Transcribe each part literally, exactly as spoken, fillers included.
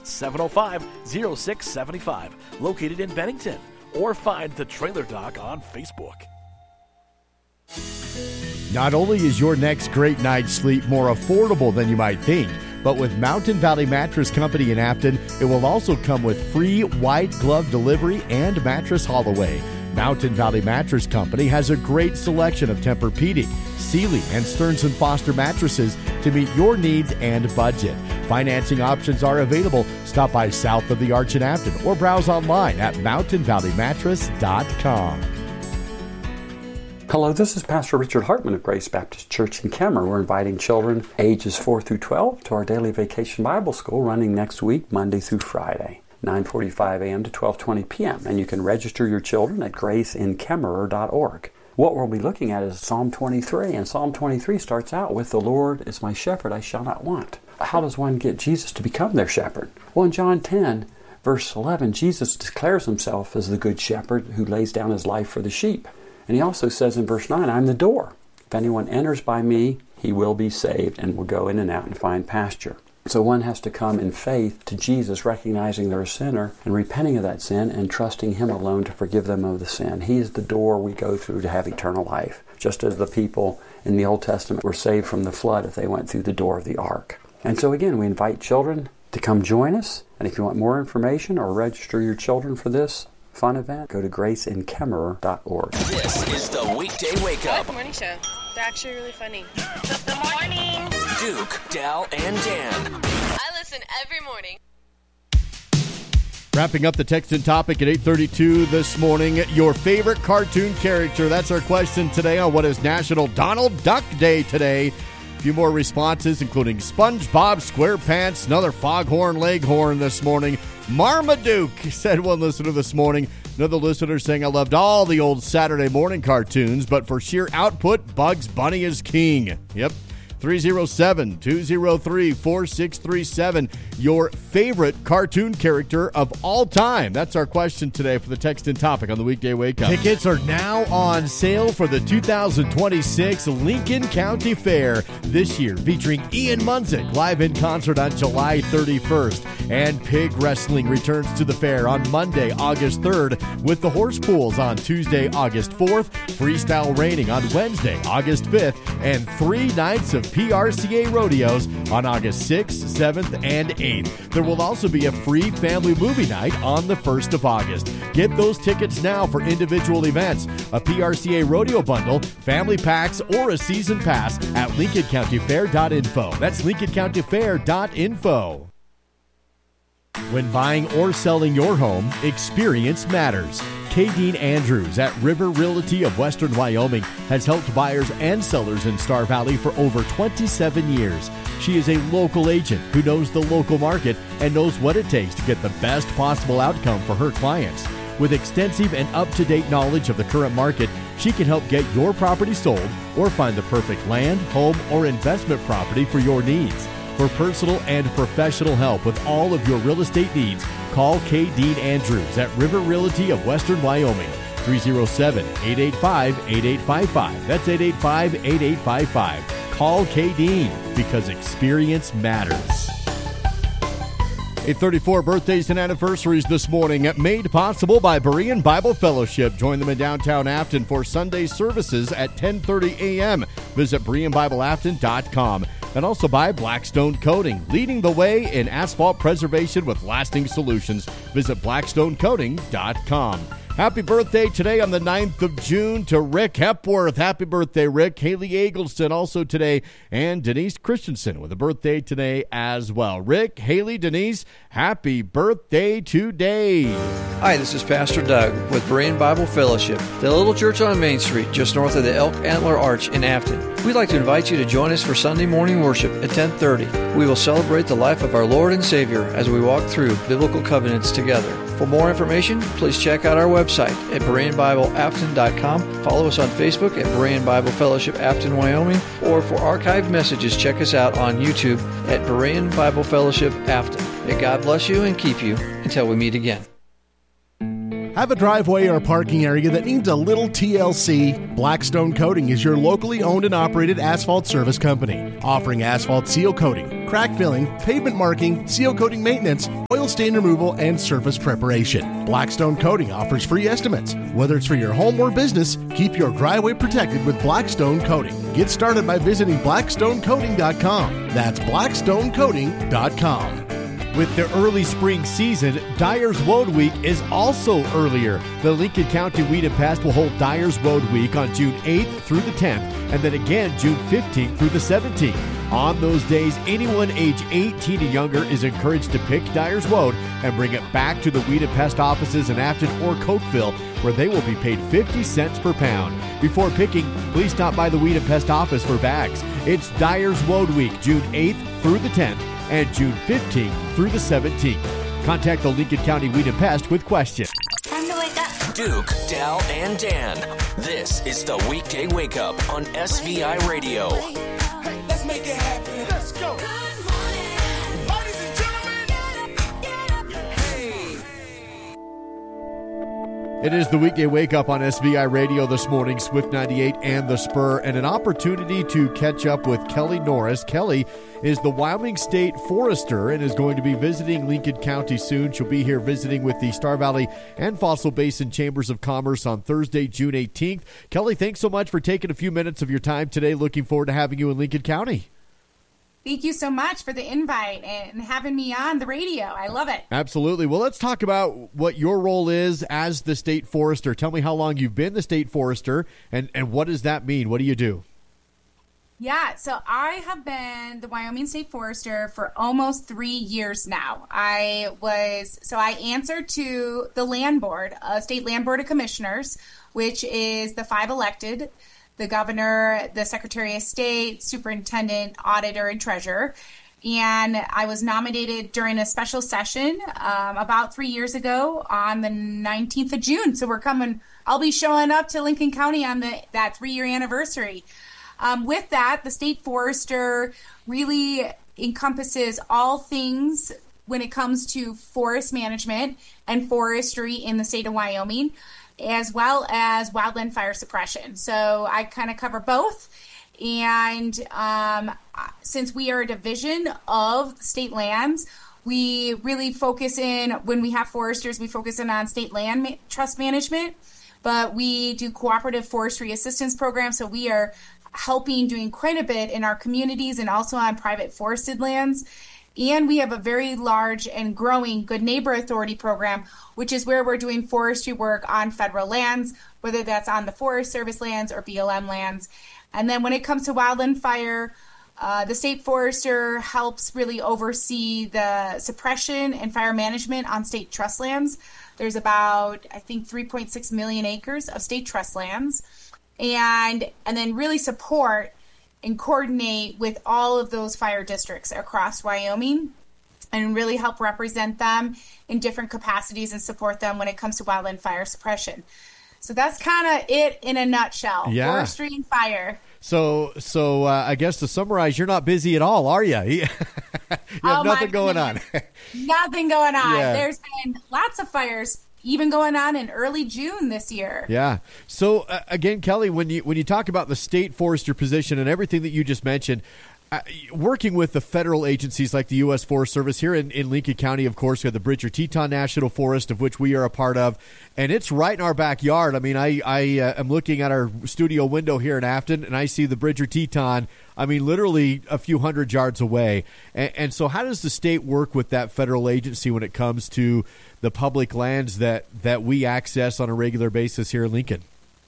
seven oh five, oh six seven five, located in Bennington. Or find The Trailer Doc on Facebook. Not only is your next great night's sleep more affordable than you might think, but with Mountain Valley Mattress Company in Afton, it will also come with free white glove delivery and mattress haul away. Mountain Valley Mattress Company has a great selection of Tempur-Pedic, Sealy, and Stearns and Foster mattresses to meet your needs and budget. Financing options are available. Stop by south of the Arch in Afton or browse online at mountain valley mattress dot com. Hello, this is Pastor Richard Hartman of Grace Baptist Church in Kemmer. We're inviting children ages four through twelve to our daily vacation Bible school running next week, Monday through Friday, nine forty-five a.m. to twelve twenty p.m. And you can register your children at grace in kemmerer dot org. What we'll be looking at is Psalm twenty-three, and Psalm twenty-three starts out with, "The Lord is my shepherd, I shall not want." How does one get Jesus to become their shepherd? Well, in John ten, verse eleven, Jesus declares himself as the good shepherd who lays down his life for the sheep. And he also says in verse nine, "I'm the door. If anyone enters by me, he will be saved and will go in and out and find pasture." So one has to come in faith to Jesus, recognizing they're a sinner and repenting of that sin and trusting him alone to forgive them of the sin. He is the door we go through to have eternal life, just as the people in the Old Testament were saved from the flood if they went through the door of the ark. And so again, we invite children to come join us. And if you want more information or register your children for this fun event, go to grace in kemmerer dot org. This is the Weekday Wake I like Up. the morning show. They're actually really funny. Good morning. Duke, Dal, and Dan. I listen every morning. Wrapping up the text and topic at eight thirty-two this morning, your favorite cartoon character. That's our question today on what is National Donald Duck Day today. A few more responses, including SpongeBob SquarePants, another Foghorn Leghorn this morning. Marmaduke, said one listener this morning. Another listener saying, "I loved all the old Saturday morning cartoons, but for sheer output, Bugs Bunny is king." Yep. three oh seven, two oh three, four six three seven, your favorite cartoon character of all time. That's our question today for the text and topic on the Weekday Wake Up. Tickets are now on sale for the two thousand twenty-six Lincoln County Fair this year, featuring Ian Munzik live in concert on July thirty-first. And Pig Wrestling returns to the fair on Monday, August third, with the Horse Pools on Tuesday, August fourth, Freestyle Raining on Wednesday, August fifth, and three nights of P R C A rodeos on August sixth, seventh, and eighth. There will also be a free family movie night on the first of August. Get those tickets now for individual events, a P R C A rodeo bundle, family packs, or a season pass at lincoln county fair dot info. That's lincoln county fair dot info. When buying or selling your home, experience matters. K. Dean Andrews at River Realty of Western Wyoming has helped buyers and sellers in Star Valley for over twenty-seven years. She is a local agent who knows the local market and knows what it takes to get the best possible outcome for her clients. With extensive and up-to-date knowledge of the current market, she can help get your property sold or find the perfect land, home, or investment property for your needs. For personal and professional help with all of your real estate needs, call K. Dean Andrews at River Realty of Western Wyoming, three oh seven, eight eight five, eight eight five five. That's eight eight five, eight eight five five. Call K. Dean because experience matters. eight thirty-four birthdays and anniversaries this morning, made possible by Berean Bible Fellowship. Join them in downtown Afton for Sunday services at ten thirty a.m. Visit berean bible afton dot com. And also by Blackstone Coating, leading the way in asphalt preservation with lasting solutions. Visit blackstone coating dot com. Happy birthday today on the ninth of June to Rick Hepworth. Happy birthday, Rick. Haley Eggleston also today, and Denise Christensen with a birthday today as well. Rick, Haley, Denise, happy birthday today. Hi, this is Pastor Doug with Berean Bible Fellowship, the little church on Main Street just north of the Elk Antler Arch in Afton. We'd like to invite you to join us for Sunday morning worship at ten thirty. We will celebrate the life of our Lord and Savior as we walk through biblical covenants together. For more information, please check out our website at berean bible afton dot com. Follow us on Facebook at Berean Bible Fellowship Afton, Wyoming, or for archived messages, check us out on YouTube at Berean Bible Fellowship Afton. May God bless you and keep you until we meet again. Have a driveway or parking area that needs a little T L C? Blackstone Coating is your locally owned and operated asphalt service company, offering asphalt seal coating, crack filling, pavement marking, seal coating maintenance, oil stain removal, and surface preparation. Blackstone Coating offers free estimates. Whether it's for your home or business, keep your driveway protected with Blackstone Coating. Get started by visiting blackstone coating dot com. That's blackstone coating dot com. With the early spring season, Dyer's Woad Week is also earlier. The Lincoln County Weed and Pest will hold Dyer's Woad Week on June eighth through the tenth, and then again June fifteenth through the seventeenth. On those days, anyone age eighteen and younger is encouraged to pick Dyer's Woad and bring it back to the Weed and Pest offices in Afton or Cokeville, where they will be paid fifty cents per pound. Before picking, please stop by the Weed and Pest office for bags. It's Dyer's Woad Week, June eighth through the tenth, and June fifteenth through the seventeenth. Contact the Lincoln County Weed and Pest with questions. Time to wake up. Duke, Dal, and Dan. This is the Weekday Wake Up on S V I Radio. Hey, let's make it happen. Let's go. Good morning. Ladies and gentlemen. Hey. It is the Weekday Wake Up on S V I Radio this morning, Swift ninety-eight and The Spur, and an opportunity to catch up with Kelly Norris. Kelly is the Wyoming State Forester and is going to be visiting Lincoln County soon. She'll be here visiting with the Star Valley and Fossil Basin Chambers of Commerce on Thursday, June eighteenth. Kelly, thanks so much for taking a few minutes of your time today. Looking forward to having you in Lincoln County. Thank you so much for the invite and having me on the radio. I love it. Absolutely. Well, let's talk about what your role is as the State Forester. Tell me how long you've been the State Forester, and, and what does that mean? What do you do? Yeah, so I have been the Wyoming State Forester for almost three years now. I was, so I answer to the Land Board, uh, State Land Board of Commissioners, which is the five elected: the governor, the secretary of state, superintendent, auditor, and treasurer. And I was nominated during a special session um, about three years ago on the nineteenth of June. So we're coming, I'll be showing up to Lincoln County on the that three-year anniversary. Um, with that, the State Forester really encompasses all things when it comes to forest management and forestry in the state of Wyoming, as well as wildland fire suppression. So I kind of cover both. And um, since we are a division of state lands, we really focus in, when we have foresters, we focus in on state land ma- trust management, but we do cooperative forestry assistance programs. So we are helping, doing quite a bit in our communities and also on private forested lands. And we have a very large and growing Good Neighbor Authority program, which is where we're doing forestry work on federal lands, whether that's on the Forest Service lands or B L M lands. And then when it comes to wildland fire, uh, the State Forester helps really oversee the suppression and fire management on state trust lands. There's about, I think, three point six million acres of state trust lands. And and then really support and coordinate with all of those fire districts across Wyoming and really help represent them in different capacities and support them when it comes to wildland fire suppression. So that's kind of it in a nutshell. Yeah. Forestry and fire. So, so uh, I guess to summarize, you're not busy at all, are you? You have Oh, my nothing going on. goodness. Nothing going on. Yeah. There's been lots of fires even going on in early June this year. Yeah. So uh, again, Kelly, when you when you talk about the State Forester position and everything that you just mentioned, uh, working with the federal agencies like the U S Forest Service here in, in Lincoln County, of course, we have the Bridger Teton National Forest, of which we are a part of, and it's right in our backyard. I mean, I, I uh, am looking at our studio window here in Afton, and I see the Bridger Teton, I mean, literally a few hundred yards away. And, and so how does the state work with that federal agency when it comes to the public lands that, that we access on a regular basis here in Lincoln?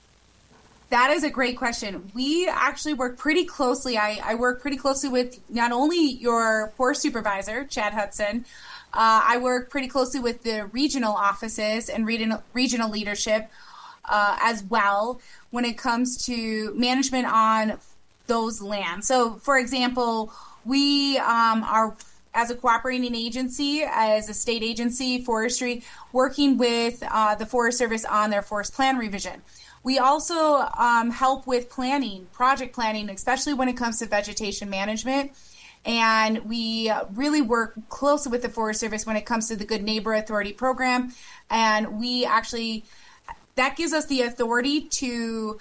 That is a great question. We actually work pretty closely. I, I work pretty closely with not only your forest supervisor, Chad Hudson, uh, I work pretty closely with the regional offices and regional, regional leadership uh, as well when it comes to management on those lands. So, for example, we um, are, as a cooperating agency, as a state agency, forestry, working with uh, the Forest Service on their forest plan revision. We also um, help with planning, project planning, especially when it comes to vegetation management And we really work closely with the Forest Service when it comes to the Good Neighbor Authority program. And we actually, that gives us the authority to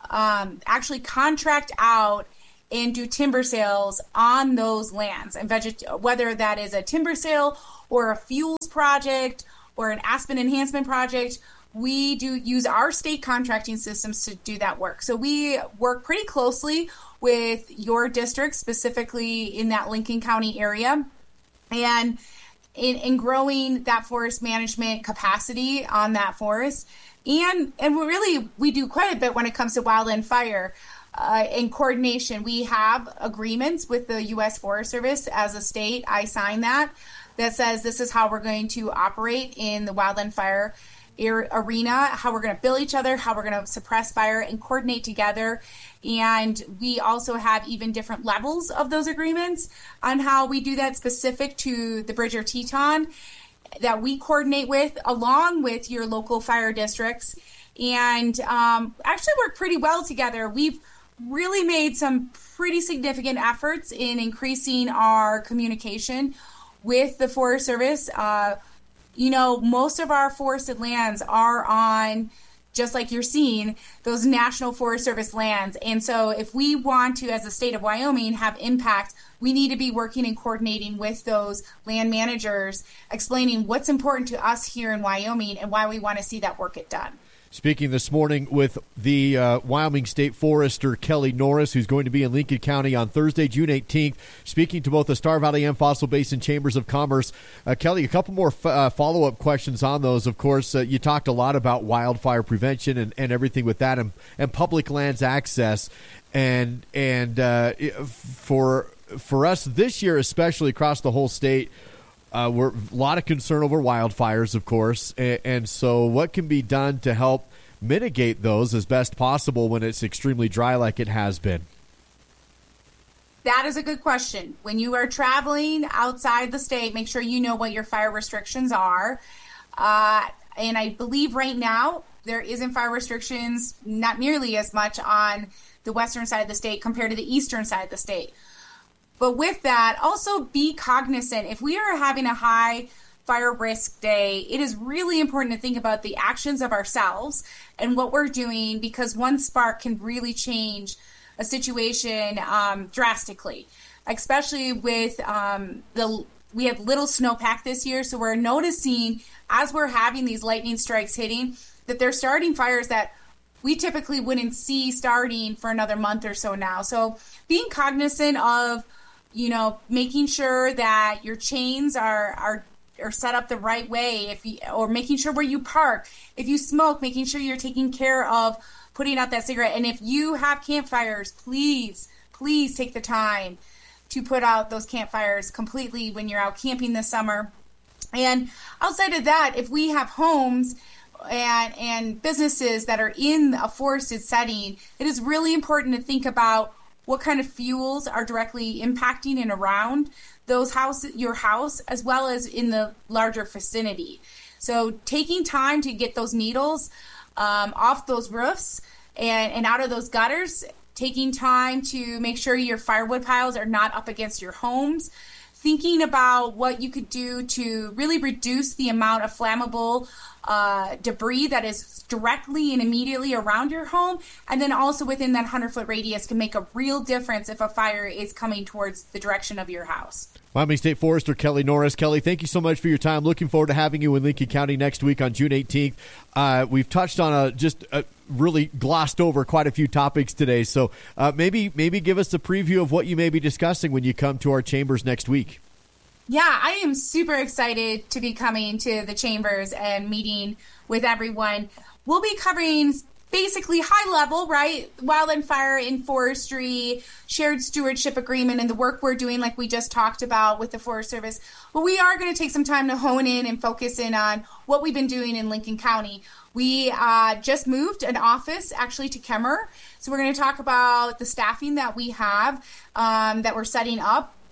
um, actually contract out and do timber sales on those lands. And veget- whether that is a timber sale or a fuels project or an aspen enhancement project, we do use our state contracting systems to do that work. So we work pretty closely with your district, specifically in that Lincoln County area, and in, in growing that forest management capacity on that forest. And and we really, we do quite a bit when it comes to wildland fire. Uh, in coordination, we have agreements with the U S Forest Service as a state. I signed that, that says this is how we're going to operate in the wildland fire arena, how we're going to bill each other, how we're going to suppress fire and coordinate together. And we also have even different levels of those agreements on how we do that specific to the Bridger Teton that we coordinate with along with your local fire districts, and um, actually work pretty well together. We've really made some pretty significant efforts in increasing our communication with the Forest Service. Uh, You know, most of our forested lands are on, just like you're seeing, those National Forest Service lands. And so if we want to, as the state of Wyoming, have impact, we need to be working and coordinating with those land managers, explaining what's important to us here in Wyoming and why we want to see that work get done. Speaking this morning with the uh, Wyoming State Forester, Kelly Norris, who's going to be in Lincoln County on Thursday, June eighteenth, speaking to both the Star Valley and Fossil Basin Chambers of Commerce. Uh, Kelly, a couple more f- uh, follow-up questions on those. Of course, uh, you talked a lot about wildfire prevention and, and everything with that, and, and public lands access. And and uh, for for us this year, especially across the whole state, Uh, we're a lot of concern over wildfires, of course, and, and so what can be done to help mitigate those as best possible when it's extremely dry like it has been? That is a good question. When you are traveling outside the state, make sure you know what your fire restrictions are. Uh, and I believe right now there isn't fire restrictions, not nearly as much on the western side of the state compared to the eastern side of the state. But with that, also be cognizant. If we are having a high fire risk day, it is really important to think about the actions of ourselves and what we're doing, because one spark can really change a situation um, drastically, especially with um, the, we have little snowpack this year. So we're noticing as we're having these lightning strikes hitting that they're starting fires that we typically wouldn't see starting for another month or so now. So being cognizant of, you know, making sure that your chains are, are, are set up the right way, if you, or making sure where you park. If you smoke, making sure you're taking care of putting out that cigarette. And if you have campfires, please, please take the time to put out those campfires completely when you're out camping this summer. And outside of that, if we have homes and, and businesses that are in a forested setting, it is really important to think about what kind of fuels are directly impacting and around those houses, your house, as well as in the larger vicinity. So taking time to get those needles um, off those roofs and, and out of those gutters, taking time to make sure your firewood piles are not up against your homes, thinking about what you could do to really reduce the amount of flammable uh, debris that is directly and immediately around your home, and then also within that hundred-foot radius can make a real difference if a fire is coming towards the direction of your house. Wyoming State Forester Kelly Norris. Kelly, thank you so much for your time. Looking forward to having you in Lincoln County next week on June eighteenth. Uh, we've touched on a, just a, really glossed over quite a few topics today, so uh, maybe maybe give us a preview of what you may be discussing when you come to our chambers next week. Yeah, I am super excited to be coming to the chambers and meeting with everyone. We'll be covering basically high level, right? Wildland fire and forestry, shared stewardship agreement, and the work we're doing like we just talked about with the Forest Service. But we are going to take some time to hone in and focus in on what we've been doing in Lincoln County. We uh, just moved an office actually to Kemmer. So we're going to talk about the staffing that we have um, that we're setting up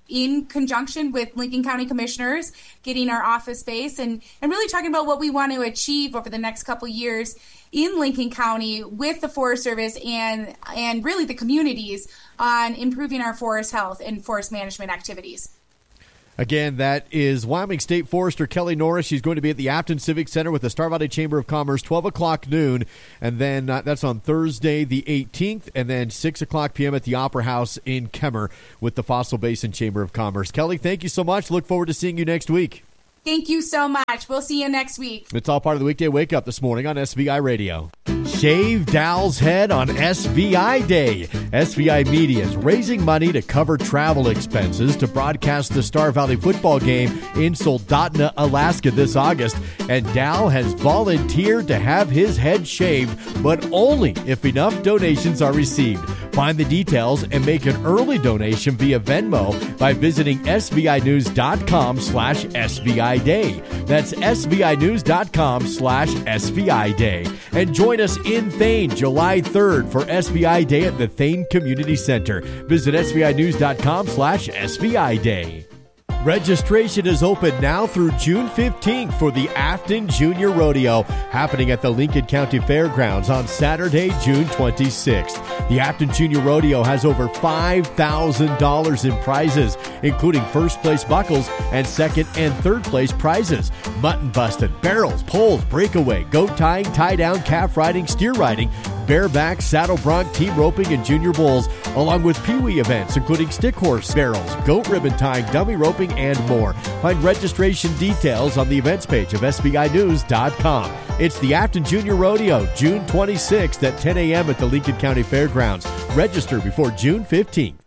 in conjunction with Lincoln County Commissioners, getting our office space and, and really talking about what we want to achieve over the next couple years in Lincoln County with the Forest Service and and really the communities on improving our forest health and forest management activities. Again, that is Wyoming State Forester Kelly Norris. She's going to be at the Afton Civic Center with the Star Valley Chamber of Commerce, twelve o'clock noon. And then uh, that's on Thursday the eighteenth, and then six o'clock p.m. at the Opera House in Kemmer with the Fossil Basin Chamber of Commerce. Kelly, thank you so much. Look forward to seeing you next week. Thank you so much. We'll see you next week. It's all part of the Weekday Wake Up this morning on S V I Radio. Shave Dal's head on S V I Day. S V I Media is raising money to cover travel expenses to broadcast the Star Valley football game in Soldotna, Alaska this August. And Dal has volunteered to have his head shaved, but only if enough donations are received. Find the details and make an early donation via Venmo by visiting svinews.com slash SVI Day. That's svinews.com slash SVI Day. And join us in Thane July third for S V I Day at the Thane Community Center. Visit svinews.com slash SVI Day. Registration is open now through June fifteenth for the Afton Junior Rodeo happening at the Lincoln County Fairgrounds on Saturday, June twenty-sixth. The Afton Junior Rodeo has over five thousand dollars in prizes, including first place buckles and second and third place prizes. Mutton busting, barrels, poles, breakaway, goat tying, tie down, calf riding, steer riding, bareback, saddle bronc, team roping, and junior bulls, along with peewee events, including stick horse barrels, goat ribbon tying, dummy roping, and more. Find registration details on the events page of S V I news dot com. It's the Afton Junior Rodeo, June twenty-sixth at ten a.m. at the Lincoln County Fairgrounds. Register before June fifteenth.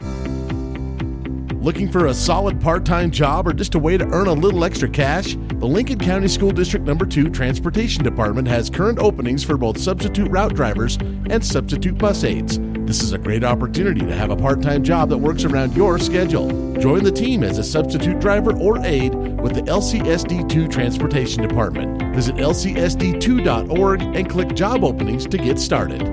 Looking for a solid part-time job or just a way to earn a little extra cash? The Lincoln County School District Number two Transportation Department has current openings for both substitute route drivers and substitute bus aides. This is a great opportunity to have a part-time job that works around your schedule. Join the team as a substitute driver or aide with the L C S D two Transportation Department. Visit L C S D two dot org and click Job Openings to get started.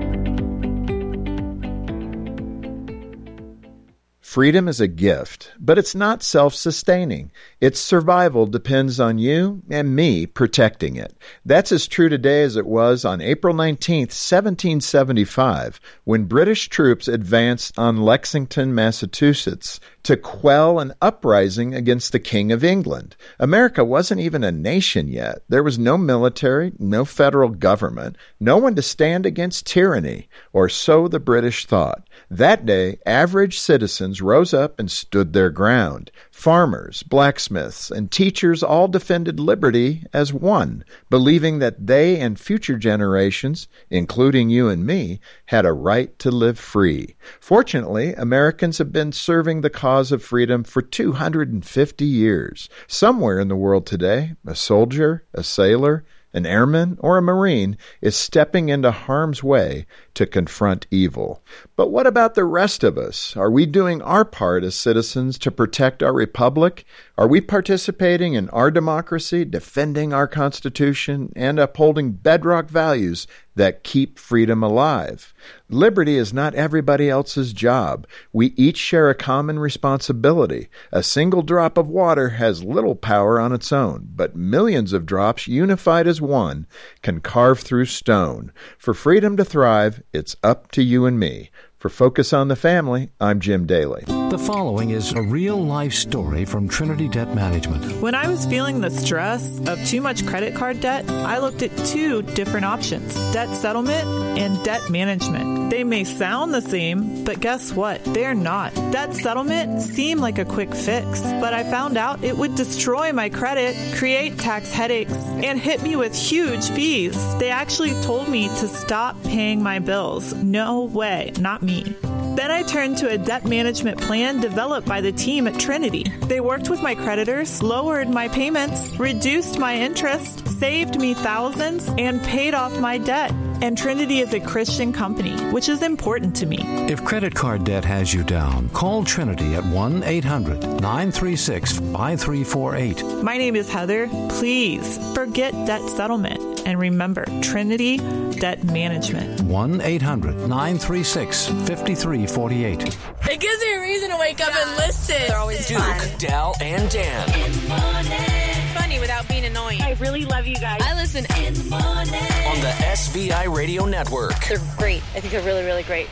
Freedom is a gift, but it's not self-sustaining. Its survival depends on you and me protecting it. That's as true today as it was on April nineteenth, seventeen seventy-five, when British troops advanced on Lexington, Massachusetts, to quell an uprising against the King of England. America wasn't even a nation yet. There was no military, no federal government, no one to stand against tyranny, or so the British thought. That day, average citizens rose up and stood their ground. Farmers, blacksmiths, and teachers all defended liberty as one, believing that they and future generations, including you and me, had a right to live free. Fortunately, Americans have been serving the cause of freedom for two hundred fifty years. Somewhere in the world today, a soldier, a sailor, an airman, or a Marine is stepping into harm's way to confront evil. But what about the rest of us? Are we doing our part as citizens to protect our republic? Are we participating in our democracy, defending our Constitution, and upholding bedrock values that keep freedom alive? Liberty is not everybody else's job. We each share a common responsibility. A single drop of water has little power on its own, but millions of drops unified as one can carve through stone. For freedom to thrive, it's up to you and me. For Focus on the Family, I'm Jim Daly. The following is a real-life story from Trinity Debt Management. When I was feeling the stress of too much credit card debt, I looked at two different options, debt settlement and debt management. They may sound the same, but guess what? They're not. Debt settlement seemed like a quick fix, but I found out it would destroy my credit, create tax headaches, and hit me with huge fees. They actually told me to stop paying my bills. No way, not me. Then I turned to a debt management plan developed by the team at Trinity. They worked with my creditors, lowered my payments, reduced my interest, saved me thousands, and paid off my debt. And Trinity is a Christian company, which is important to me. If credit card debt has you down, call Trinity at one eight hundred nine three six five three four eight. My name is Heather. Please forget debt settlement. And remember, Trinity Debt Management. one eight hundred nine three six five three four eight. It gives me a reason to wake up and listen. They're always Duke, fun. Dal, and Dan. Funny without being annoying. I really love you guys. I listen in the morning. On the S V I Radio Network. They're great. I think they're really, really great.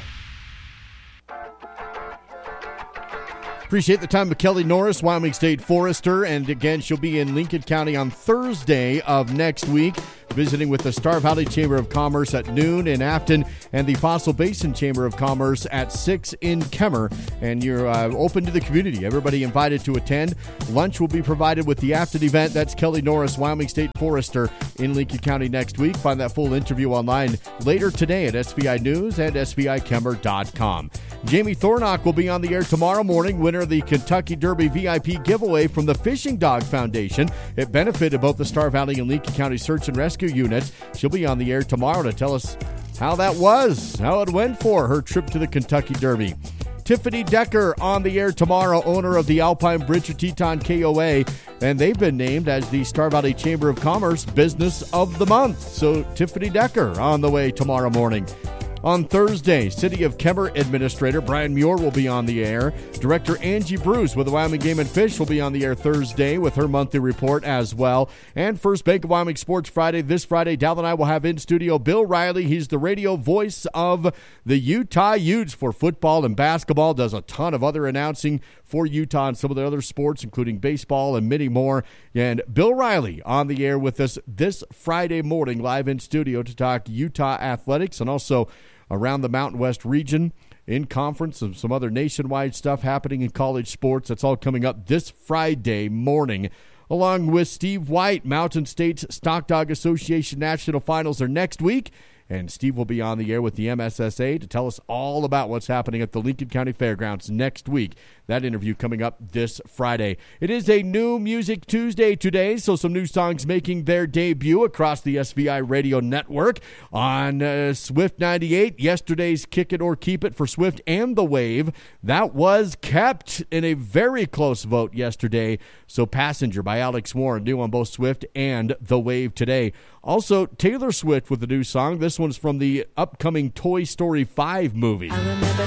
Appreciate the time of Kelly Norris, Wyoming State Forester, and again, she'll be in Lincoln County on Thursday of next week, visiting with the Star Valley Chamber of Commerce at noon in Afton and the Fossil Basin Chamber of Commerce at six in Kemmer. And you're uh, open to the community. Everybody invited to attend. Lunch will be provided with the Afton event. That's Kelly Norris, Wyoming State Forester in Lincoln County next week. Find that full interview online later today at S V I News and S V I Kemmer dot com. Jamie Thornock will be on the air tomorrow morning, winner of the Kentucky Derby V I P giveaway from the Fishing Dog Foundation. It benefited both the Star Valley and Lincoln County Search and Rescue units. She'll be on the air tomorrow to tell us how that was, how it went for her trip to the Kentucky Derby. Tiffany Decker on the air tomorrow, owner of the Alpine Bridger Teton K O A, and they've been named as the Star Valley Chamber of Commerce Business of the Month. So Tiffany Decker on the way tomorrow morning. On Thursday, City of Kemmer Administrator Brian Muir will be on the air. Director Angie Bruce with the Wyoming Game and Fish will be on the air Thursday with her monthly report as well. And First Bank of Wyoming Sports Friday. This Friday, Dal and I will have in studio Bill Riley. He's the radio voice of the Utah Utes for football and basketball. Does a ton of other announcing for Utah and some of the other sports, including baseball and many more. And Bill Riley on the air with us this Friday morning, live in studio to talk Utah athletics and also around the Mountain West region in conference and some other nationwide stuff happening in college sports. That's all coming up this Friday morning. Along with Steve White, Mountain State's Stock Dog Association National Finals are next week. And Steve will be on the air with the M S S A to tell us all about what's happening at the Lincoln County Fairgrounds next week. That interview coming up this Friday. It is a new Music Tuesday today, so some new songs making their debut across the S V I Radio Network. On uh, Swift ninety-eight, yesterday's Kick It or Keep It for Swift and The Wave. That was kept in a very close vote yesterday. So Passenger by Alex Warren, new on both Swift and The Wave today. Also, Taylor Swift with a new song. This one's from the upcoming Toy Story five movie.